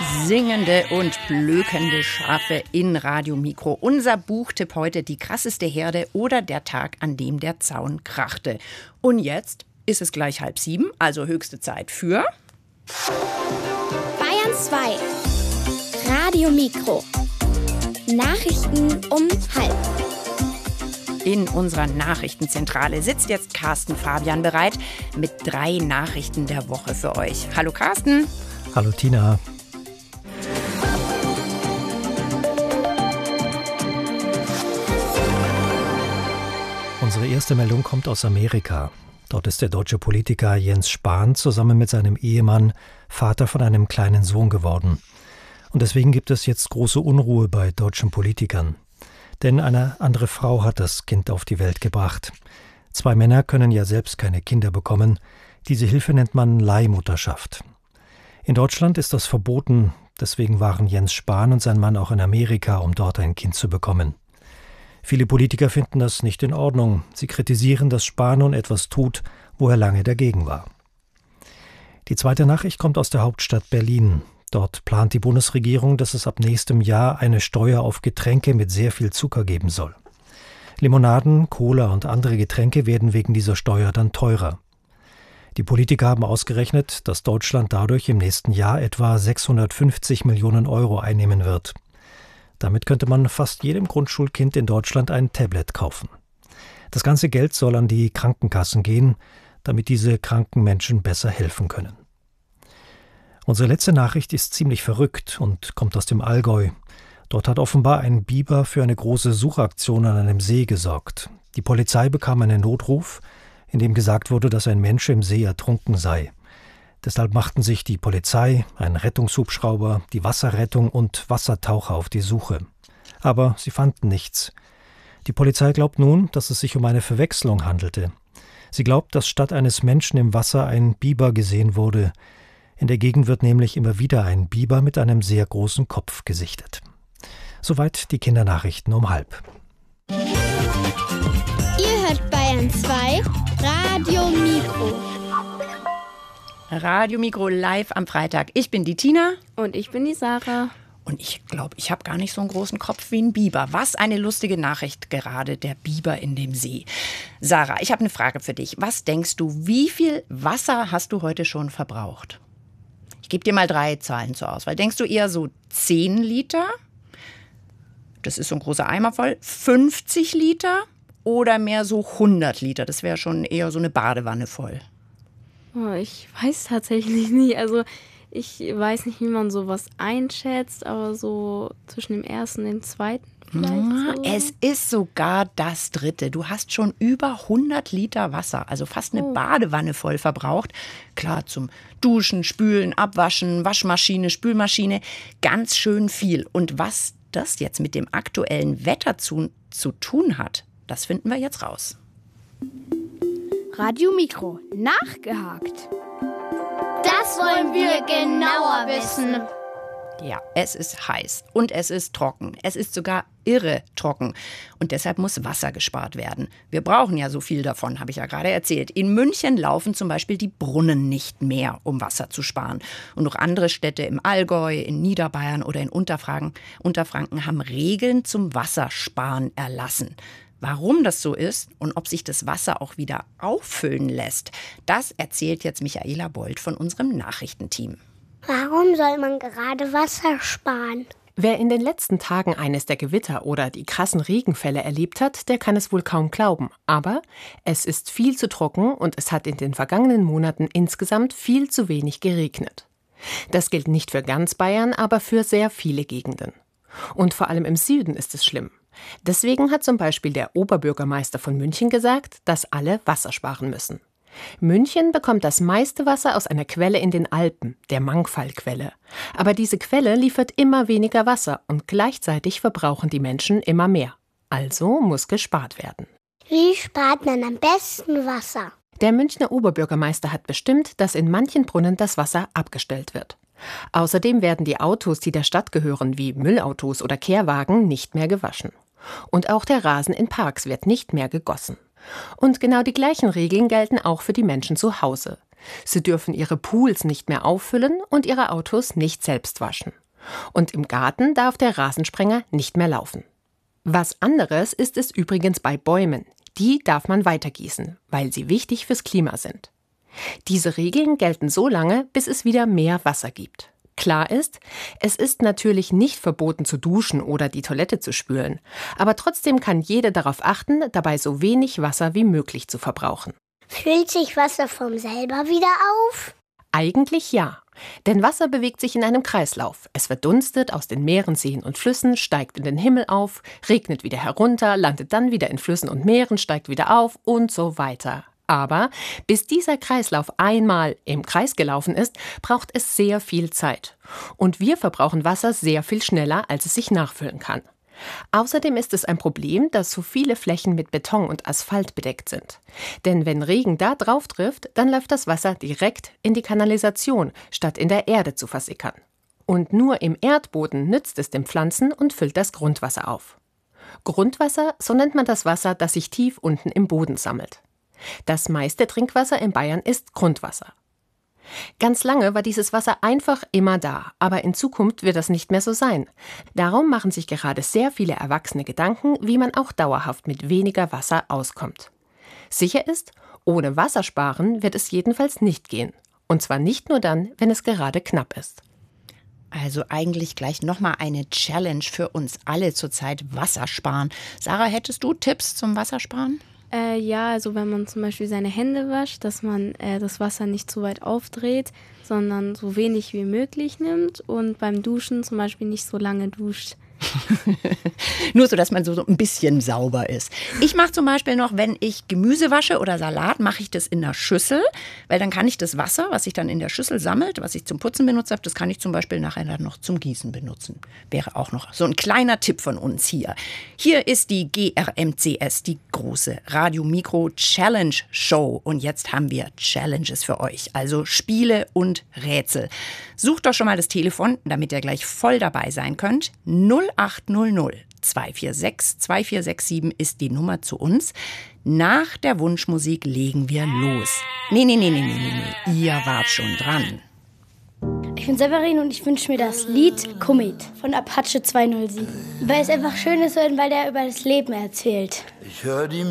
Singende und blökende Schafe in Radio Mikro. Unser Buchtipp heute: Die krasseste Herde oder der Tag, an dem der Zaun krachte. Und jetzt ist es gleich 6:30, also höchste Zeit für Bayern 2. Radio Mikro. Nachrichten um halb. In unserer Nachrichtenzentrale sitzt jetzt Carsten Fabian bereit mit 3 Nachrichten der Woche für euch. Hallo Carsten. Hallo Tina. Unsere erste Meldung kommt aus Amerika. Dort ist der deutsche Politiker Jens Spahn zusammen mit seinem Ehemann Vater von einem kleinen Sohn geworden. Und deswegen gibt es jetzt große Unruhe bei deutschen Politikern. Denn eine andere Frau hat das Kind auf die Welt gebracht. 2 Männer können ja selbst keine Kinder bekommen. Diese Hilfe nennt man Leihmutterschaft. In Deutschland ist das verboten. Deswegen waren Jens Spahn und sein Mann auch in Amerika, um dort ein Kind zu bekommen. Viele Politiker finden das nicht in Ordnung. Sie kritisieren, dass Spahn nun etwas tut, wo er lange dagegen war. Die zweite Nachricht kommt aus der Hauptstadt Berlin. Dort plant die Bundesregierung, dass es ab nächstem Jahr eine Steuer auf Getränke mit sehr viel Zucker geben soll. Limonaden, Cola und andere Getränke werden wegen dieser Steuer dann teurer. Die Politiker haben ausgerechnet, dass Deutschland dadurch im nächsten Jahr etwa 650 Millionen Euro einnehmen wird. Damit könnte man fast jedem Grundschulkind in Deutschland ein Tablet kaufen. Das ganze Geld soll an die Krankenkassen gehen, damit diese kranken Menschen besser helfen können. Unsere letzte Nachricht ist ziemlich verrückt und kommt aus dem Allgäu. Dort hat offenbar ein Biber für eine große Suchaktion an einem See gesorgt. Die Polizei bekam einen Notruf, in dem gesagt wurde, dass ein Mensch im See ertrunken sei. Deshalb machten sich die Polizei, ein Rettungshubschrauber, die Wasserrettung und Wassertaucher auf die Suche. Aber sie fanden nichts. Die Polizei glaubt nun, dass es sich um eine Verwechslung handelte. Sie glaubt, dass statt eines Menschen im Wasser ein Biber gesehen wurde. In der Gegend wird nämlich immer wieder ein Biber mit einem sehr großen Kopf gesichtet. Soweit die Kindernachrichten um halb. Ihr hört Bayern 2 Radio Mikro. Radio Mikro live am Freitag. Ich bin die Tina. Und ich bin die Sarah. Und ich glaube, ich habe gar nicht so einen großen Kopf wie ein Biber. Was eine lustige Nachricht gerade, der Biber in dem See. Sarah, ich habe eine Frage für dich. Was denkst du, wie viel Wasser hast du heute schon verbraucht? Ich gebe dir mal 3 Zahlen zur Auswahl. Denkst du eher so 10 Liter? Das ist so ein großer Eimer voll. 50 Liter? Oder mehr so 100 Liter? Das wäre schon eher so eine Badewanne voll. Oh, ich weiß tatsächlich nicht. Also ich weiß nicht, wie man sowas einschätzt, aber so zwischen dem ersten und dem zweiten vielleicht. So. Es ist sogar das 3. Du hast schon über 100 Liter Wasser, also fast eine Badewanne voll verbraucht. Klar, zum Duschen, Spülen, Abwaschen, Waschmaschine, Spülmaschine, ganz schön viel. Und was das jetzt mit dem aktuellen Wetter zu tun hat, das finden wir jetzt raus. Radio Mikro. Nachgehakt. Das wollen wir genauer wissen. Ja, es ist heiß und es ist trocken. Es ist sogar irre trocken. Und deshalb muss Wasser gespart werden. Wir brauchen ja so viel davon, habe ich ja gerade erzählt. In München laufen zum Beispiel die Brunnen nicht mehr, um Wasser zu sparen. Und auch andere Städte im Allgäu, in Niederbayern oder in Unterfranken haben Regeln zum Wassersparen erlassen. Warum das so ist und ob sich das Wasser auch wieder auffüllen lässt, das erzählt jetzt Michaela Bold von unserem Nachrichtenteam. Warum soll man gerade Wasser sparen? Wer in den letzten Tagen eines der Gewitter oder die krassen Regenfälle erlebt hat, der kann es wohl kaum glauben. Aber es ist viel zu trocken und es hat in den vergangenen Monaten insgesamt viel zu wenig geregnet. Das gilt nicht für ganz Bayern, aber für sehr viele Gegenden. Und vor allem im Süden ist es schlimm. Deswegen hat zum Beispiel der Oberbürgermeister von München gesagt, dass alle Wasser sparen müssen. München bekommt das meiste Wasser aus einer Quelle in den Alpen, der Mangfallquelle. Aber diese Quelle liefert immer weniger Wasser und gleichzeitig verbrauchen die Menschen immer mehr. Also muss gespart werden. Wie spart man am besten Wasser? Der Münchner Oberbürgermeister hat bestimmt, dass in manchen Brunnen das Wasser abgestellt wird. Außerdem werden die Autos, die der Stadt gehören, wie Müllautos oder Kehrwagen, nicht mehr gewaschen. Und auch der Rasen in Parks wird nicht mehr gegossen. Und genau die gleichen Regeln gelten auch für die Menschen zu Hause. Sie dürfen ihre Pools nicht mehr auffüllen und ihre Autos nicht selbst waschen. Und im Garten darf der Rasensprenger nicht mehr laufen. Was anderes ist es übrigens bei Bäumen. Die darf man weitergießen, weil sie wichtig fürs Klima sind. Diese Regeln gelten so lange, bis es wieder mehr Wasser gibt. Klar ist, es ist natürlich nicht verboten zu duschen oder die Toilette zu spülen, aber trotzdem kann jeder darauf achten, dabei so wenig Wasser wie möglich zu verbrauchen. Füllt sich Wasser von selber wieder auf? Eigentlich ja, denn Wasser bewegt sich in einem Kreislauf. Es verdunstet aus den Meeren, Seen und Flüssen, steigt in den Himmel auf, regnet wieder herunter, landet dann wieder in Flüssen und Meeren, steigt wieder auf und so weiter. Aber bis dieser Kreislauf einmal im Kreis gelaufen ist, braucht es sehr viel Zeit. Und wir verbrauchen Wasser sehr viel schneller, als es sich nachfüllen kann. Außerdem ist es ein Problem, dass so viele Flächen mit Beton und Asphalt bedeckt sind. Denn wenn Regen da drauf trifft, dann läuft das Wasser direkt in die Kanalisation, statt in der Erde zu versickern. Und nur im Erdboden nützt es den Pflanzen und füllt das Grundwasser auf. Grundwasser, so nennt man das Wasser, das sich tief unten im Boden sammelt. Das meiste Trinkwasser in Bayern ist Grundwasser. Ganz lange war dieses Wasser einfach immer da, aber in Zukunft wird das nicht mehr so sein. Darum machen sich gerade sehr viele Erwachsene Gedanken, wie man auch dauerhaft mit weniger Wasser auskommt. Sicher ist, ohne Wassersparen wird es jedenfalls nicht gehen. Und zwar nicht nur dann, wenn es gerade knapp ist. Also eigentlich gleich nochmal eine Challenge für uns alle zurzeit: Wassersparen. Sarah, hättest du Tipps zum Wassersparen? Ja, also wenn man zum Beispiel seine Hände wascht, dass man das Wasser nicht zu weit aufdreht, sondern so wenig wie möglich nimmt und beim Duschen zum Beispiel nicht so lange duscht. Nur so, dass man so ein bisschen sauber ist. Ich mache zum Beispiel noch, wenn ich Gemüse wasche oder Salat, mache ich das in der Schüssel, weil dann kann ich das Wasser, was sich dann in der Schüssel sammelt, was ich zum Putzen benutzt habe, das kann ich zum Beispiel nachher dann noch zum Gießen benutzen. Wäre auch noch so ein kleiner Tipp von uns hier. Hier ist die GRMCS, die große Radio-Mikro-Challenge-Show. Und jetzt haben wir Challenges für euch, also Spiele und Rätsel. Sucht doch schon mal das Telefon, damit ihr gleich voll dabei sein könnt. 0800 246 2467 ist die Nummer zu uns. Nach der Wunschmusik legen wir los. Nee. Ihr wart schon dran. Ich bin Severin und ich wünsche mir das Lied Komet von Apache 207. Weil es einfach schön ist, weil der über das Leben erzählt. Ich höre die